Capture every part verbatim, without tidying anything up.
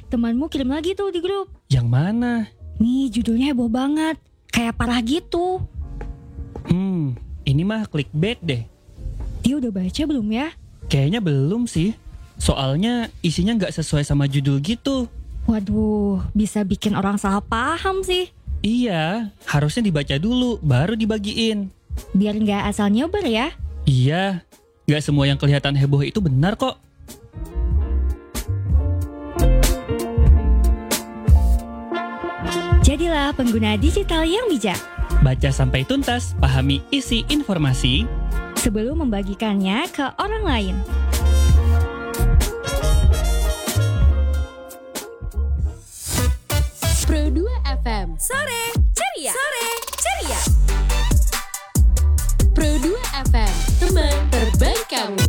temanmu kirim lagi tuh di grup. Yang mana? Nih judulnya heboh banget, kayak parah gitu. Hmm, ini mah clickbait deh. Dia udah baca belum ya? Kayaknya belum sih. Soalnya isinya nggak sesuai sama judul gitu. Waduh, bisa bikin orang salah paham sih. Iya, harusnya dibaca dulu, baru dibagiin. Biar nggak asal nyebar ya. Iya, nggak semua yang kelihatan heboh itu benar kok. Jadilah pengguna digital yang bijak. Baca sampai tuntas, pahami isi informasi sebelum membagikannya ke orang lain. Pro dua F M. Sore ceria. Sore ceria. Pro dua F M, teman terbaik kamu.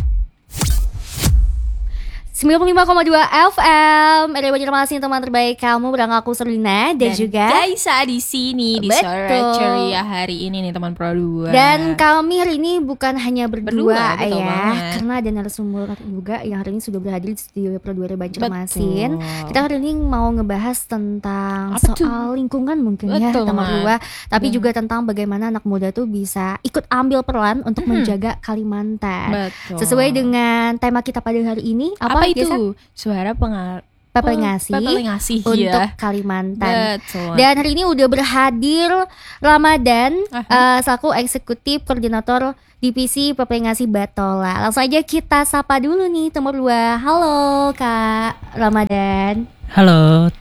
sembilan puluh lima koma dua F M. Ada Banjarmasin, teman terbaik kamu. Berang aku Serlina dan, dan juga Gaisa di sini di Betul. Sore Ceria hari ini nih teman Pro dua. Dan kami hari ini bukan hanya berdua, Berdua, betul ya, banget. karena ada narasumber juga yang hari ini sudah berhadir di studio Pro dua Banjarmasin. Betul. Kita hari ini mau ngebahas tentang Apa soal tuh? lingkungan mungkin ya, Betul, teman Mat. Dua, tapi Betul. juga tentang bagaimana anak muda tuh bisa ikut ambil peran untuk Hmm. menjaga Kalimantan. Betul. Sesuai dengan tema kita pada hari ini, apa, apa, biasa? itu? Suara pengal Peperingasi Peperingasi untuk ya. Kalimantan. Betul. Dan hari ini udah berhadir Ramadan uh, Aha. selaku eksekutif koordinator divisi Peperingasi Batola. Langsung aja kita sapa dulu nih teman dua. Halo Kak Ramadan. Halo,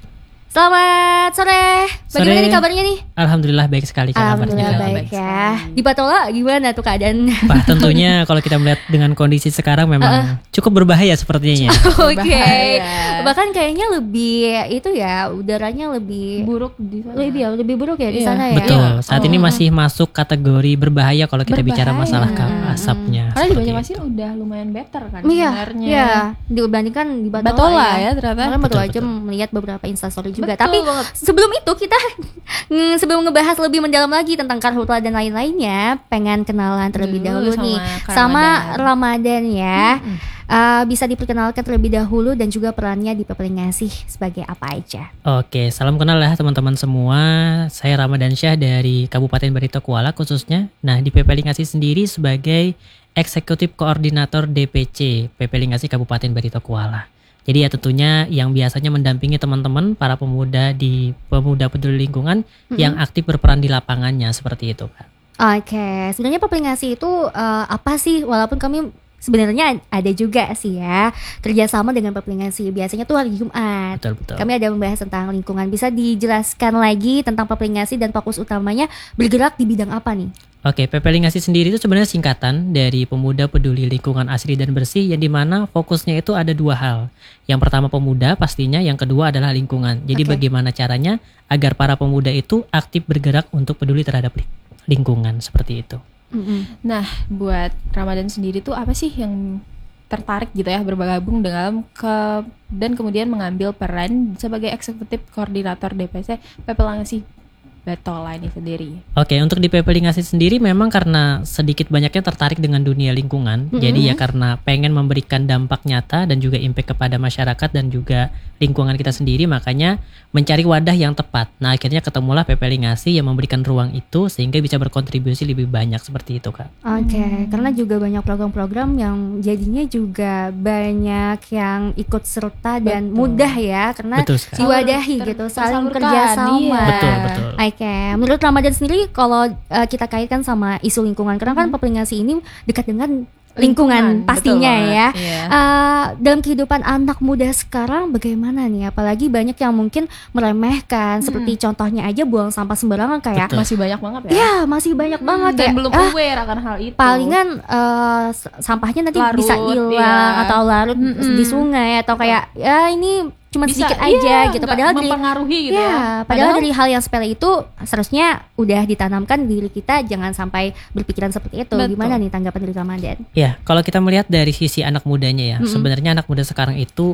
Selamat sore. Bagaimana Sore. nih kabarnya nih? alhamdulillah baik sekali Kak Alhamdulillah kabarnya. baik ya. Di Batola gimana tuh keadaan? Wah, tentunya kalau kita melihat dengan kondisi sekarang memang cukup berbahaya sepertinya. Oke. Berbahaya. Bahkan kayaknya lebih itu ya, udaranya lebih buruk di sana. lebih ya, lebih buruk ya di Iya. sana ya. Betul, saat ini Oh. masih masuk kategori berbahaya kalau kita bicara Berbahaya. masalah ka- asapnya. Karena di seperti Banjarmasin itu. udah lumayan better kan Iya, sebenarnya. iya. Dibandingkan di Batola, Batola ya ternyata. Karena baru Betul, aja betul. melihat beberapa instastory juga. Betul Tapi banget. sebelum itu kita mm, sebelum ngebahas lebih mendalam lagi tentang karhutla dan lain-lainnya, pengen kenalan terlebih Dulu dahulu nih sama sama Ramadan. Ramadan ya. Mm-mm. Uh, bisa diperkenalkan terlebih dahulu dan juga perannya di Peperingasi sebagai apa aja. Oke, salam kenal ya teman-teman semua. Saya Ramadan Syah dari Kabupaten Barito Kuala khususnya. Nah, di Peperingasi sendiri sebagai Eksekutif Koordinator D P C Peperingasi Kabupaten Barito Kuala. Jadi ya tentunya yang biasanya mendampingi teman-teman para pemuda di Pemuda Peduli Lingkungan Mm-mm. yang aktif berperan di lapangannya seperti itu, Kak. Oke, sebenarnya Peperingasi itu uh, apa sih? Walaupun kami sebenarnya ada juga sih ya kerjasama dengan Peperingasi. Biasanya tuh hari Jumat. Betul betul. Kami ada membahas tentang lingkungan. Bisa dijelaskan lagi tentang Peperingasi dan fokus utamanya bergerak di bidang apa nih? Oke, Peperingasi sendiri itu sebenarnya singkatan dari Pemuda Peduli Lingkungan Asri dan Bersih yang dimana fokusnya itu ada dua hal. Yang pertama pemuda pastinya, yang kedua adalah lingkungan. Jadi Oke. bagaimana caranya agar para pemuda itu aktif bergerak untuk peduli terhadap li- lingkungan seperti itu. Mm-mm. Nah, buat Ramadan sendiri tuh apa sih yang tertarik gitu ya bergabung dalam ke dan kemudian mengambil peran sebagai eksekutif koordinator D P C Peperingasi Batola ini sendiri. Oke, untuk di Peperingasi sendiri memang karena sedikit banyaknya tertarik dengan dunia lingkungan. Mm-hmm. Jadi ya karena pengen memberikan dampak nyata dan juga impact kepada masyarakat dan juga lingkungan kita sendiri, makanya mencari wadah yang tepat. Nah, akhirnya ketemulah Peperingasi yang memberikan ruang itu sehingga bisa berkontribusi lebih banyak seperti itu, Kak. Oke, karena juga banyak program-program yang jadinya juga banyak yang ikut serta dan Betul. mudah ya, karena Betul sekali. diwadahi Ter- gitu, saling tersalurkan, kerjasama. iya. Betul, betul. Oke, menurut Ramadan sendiri kalau uh, kita kaitkan sama isu lingkungan, karena kan Peperingasi ini dekat dengan lingkungan, Lingkungan, pastinya betul ya. banget, iya. Uh, dalam kehidupan anak muda sekarang bagaimana nih? Apalagi banyak yang mungkin meremehkan, seperti contohnya aja buang sampah sembarangan kayak, Betul. Masih banyak banget ya. ya masih banyak banget dan kayak, belum ah, aware akan hal itu. palingan uh, s- sampahnya nanti Larut, bisa hilang iya. atau larut Mm-mm. di sungai atau kayak ya ini cuma Bisa, sedikit iya, aja gitu. nggak Padahal dari mempengaruhi gitu ya, ya. padahal dari hal yang sepele itu seharusnya udah ditanamkan di diri kita, jangan sampai berpikiran seperti itu. Betul. Gimana nih tanggapan dari Ramadan? Ya, kalau kita melihat dari sisi anak mudanya ya, Mm-mm. sebenarnya anak muda sekarang itu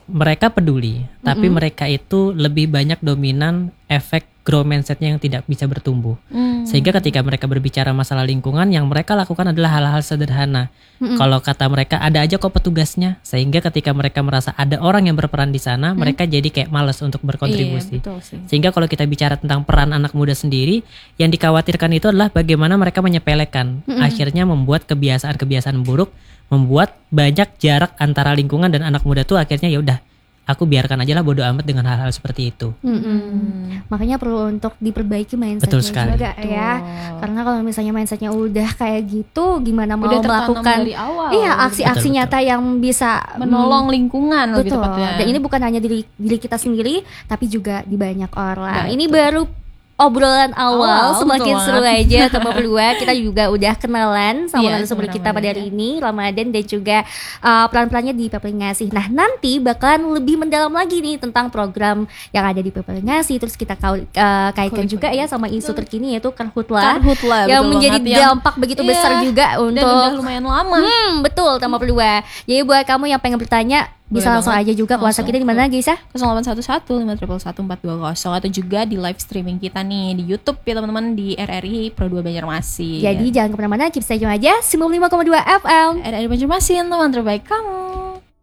mereka peduli, tapi Mm-mm. mereka itu lebih banyak dominan efek grow mindsetnya yang tidak bisa bertumbuh. Hmm. Sehingga ketika mereka berbicara masalah lingkungan, yang mereka lakukan adalah hal-hal sederhana. Mm-mm. Kalau kata mereka ada aja kok petugasnya, sehingga ketika mereka merasa ada orang yang berperan di sana, mereka jadi kayak malas untuk berkontribusi. Iya, betul sih. Sehingga kalau kita bicara tentang peran anak muda sendiri, yang dikhawatirkan itu adalah bagaimana mereka menyepelekan, akhirnya membuat kebiasaan-kebiasaan buruk, membuat banyak jarak antara lingkungan dan anak muda tuh akhirnya ya udah, aku biarkan aja lah bodo amat dengan hal-hal seperti itu. Mm-mm. Makanya perlu untuk diperbaiki mindsetnya Betul sekali. juga ya. Karena kalau misalnya mindsetnya udah kayak gitu, gimana mau Udah tertanam melakukan dari awal. iya aksi-aksi Betul, nyata yang bisa Menolong lingkungan lebih betul. tepatnya. Dan ini bukan hanya diri diri kita sendiri, tapi juga di banyak orang. Betul. Ini baru obrolan awal, Awal, semakin betul seru banget. aja teman berdua. Kita juga udah kenalan sama Iya, narasumber sama kita pada Ramadan hari ini, Ramadan, dan juga uh, pelan-pelannya di P P L Ngasih. Nah, nanti bakalan lebih mendalam lagi nih tentang program yang ada di P P L Ngasih. Terus kita kau, uh, kaitkan Kulik-kulik. juga ya sama isu terkini yaitu Karhutlah Karhutlah, yang betul menjadi banget, yang- dampak begitu Iya, besar juga dan untuk udah lumayan lama. Hmm, betul, teman berdua. Jadi buat kamu yang pengen bertanya, Boleh bisa langsung banget. aja juga ke WhatsApp kita di mana guys ya? nol delapan satu satu lima satu satu empat dua nol atau juga di live streaming kita nih di YouTube ya teman-teman di R R I Pro dua Banjarmasin. Jadi jangan kemana-mana, keep stay tune aja sembilan puluh lima koma dua F M. R R I Banjarmasin, teman terbaik kamu.